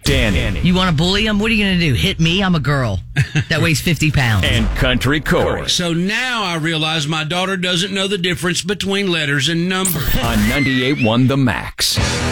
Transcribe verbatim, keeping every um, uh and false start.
Danny. You want to bully him? What are you going to do? Hit me? I'm a girl that weighs fifty pounds. And Country Corey. So now I realize my daughter doesn't know the difference between letters and numbers. On ninety-eight point one The Max.